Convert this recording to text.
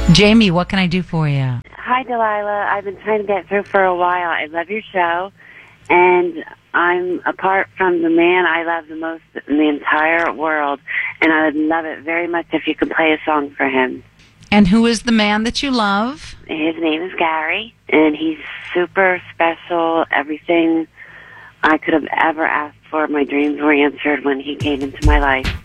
Jamie, what can I do for you? Hi, Delilah. I've been trying to get through for a while. I love your show, and I'm apart from the man I love the most in the entire world, and I would love it very much if you could play a song for him. And who is the man that you love? His name is Gary, and he's super special. Everything I could have ever asked for, my dreams were answered when he came into my life.